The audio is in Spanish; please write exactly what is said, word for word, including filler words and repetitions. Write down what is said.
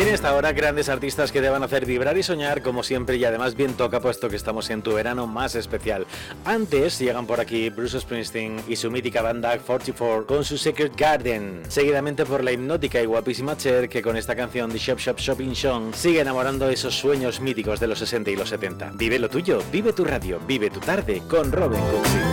Y en esta hora, grandes artistas que te van a hacer vibrar y soñar, como siempre, y además bien toca, puesto que estamos en tu verano más especial. Antes llegan por aquí Bruce Springsteen y su mítica banda cuarenta y cuatro con su Secret Garden, seguidamente por la hipnótica y guapísima Cher, que con esta canción de Shop Shop Shopping Song sigue enamorando esos sueños míticos de los sesenta y los setenta. Vive lo tuyo, vive tu radio, vive tu tarde con Robin Cooksey.